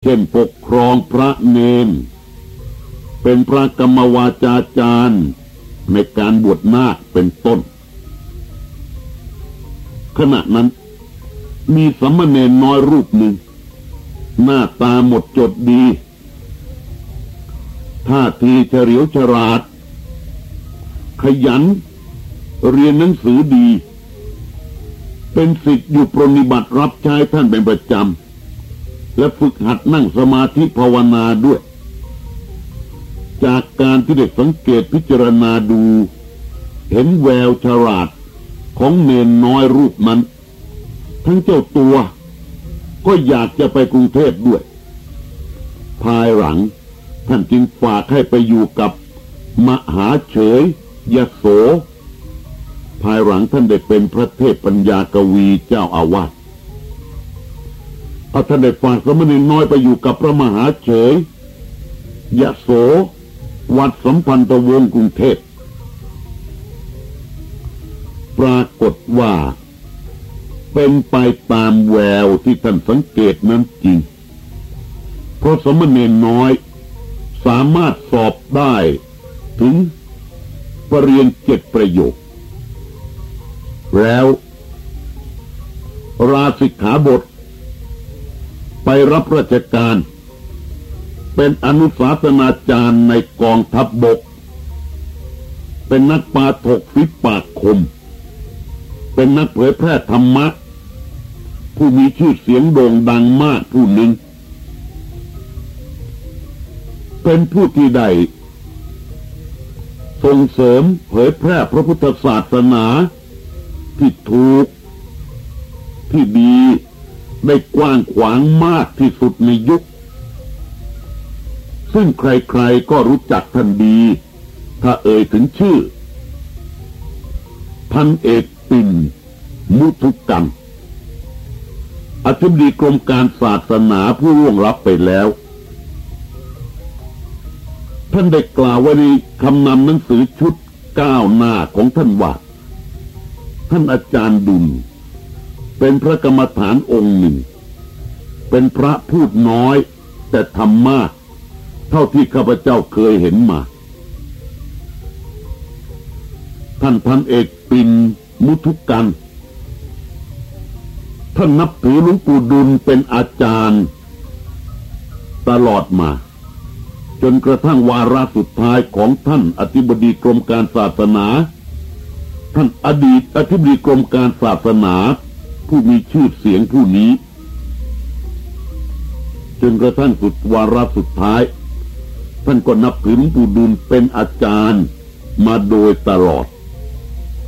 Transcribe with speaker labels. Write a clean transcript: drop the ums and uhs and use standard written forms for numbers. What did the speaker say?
Speaker 1: ช่นปกครองพระเนนเป็นพระกรรมวาจาจารย์ในการบวชนาคเป็นต้นขณะนั้นมีสามเณรน้อยรูปหนึ่งหน้าตาหมดจดดีท่าทีเฉลียวฉลาดขยันเรียนหนังสือดีเป็นศิษย์อยู่ปรนนิบัติรับใช้ท่านเป็นประจำและฝึกหัดนั่งสมาธิภาวนาด้วยจากการที่ได้สังเกตพิจารณาดูเห็นแววฉลาดของเนนน้อยรูปนั้นทั้งเจ้าตัวก็อยากจะไปกรุงเทพด้วยภายหลังท่านจึงฝากให้ไปอยู่กับมหาเฉยยโสภายหลังท่านได้เป็นพระเทพปัญญากวีเจ้าอาวาสท่านได้ฝากสมณเณรน้อยไปอยู่กับพระมหาเฉยยโสวัดสัมพันธวงศ์กรุงเทพปรากฏว่าเป็นไปตามแววที่ท่านสังเกตนั้นจริงเพราะสมณเณรน้อยสามารถสอบได้ถึงปริญญา7 ประโยคแล้วลาสิกขาบทไปรับราชการเป็นอนุศาสนาจารย์ในกองทัพบกเป็นนักปาฐกฝีปากคมเป็นนักเผยแพร่ธรรมะผู้มีชื่อเสียงโด่งดังมากผู้หนึ่งเป็นผู้ที่ได้ส่งเสริมเผยแพร่พระพุทธศาสนาที่ถูกที่ดีได้กว้างขวางมากที่สุดในยุคซึ่งใครๆก็รู้จักท่านดีถ้าเอ่ยถึงชื่อพันเอกปิ่นมุทุกรรมอธิบดีกรมการศาสนาผู้ล่วงลับไปแล้วท่านได้กล่าวไว้ในคำนำหนังสือชุด9 หน้าของท่านว่าท่านอาจารย์ดุลเป็นพระกรรมฐานองค์หนึ่งเป็นพระพูดน้อยแต่ทำมากเท่าที่ข้าพเจ้าเคยเห็นมาท่านพันเอกปิ่นมุทุกรรมท่านนับถือหลวงปู่ดุลเป็นอาจารย์ตลอดมาจนกระทั่งวาระสุดท้ายของท่านอธิบดีกรมการศาสนาท่านอดีตอธิบดีกรมการศาสนาผู้มีชื่อเสียงผู้นี้จนกระทั่งสุดวาระสุดท้ายท่านก็นับถือหลวงปู่ดุลเป็นอาจารย์มาโดยตลอด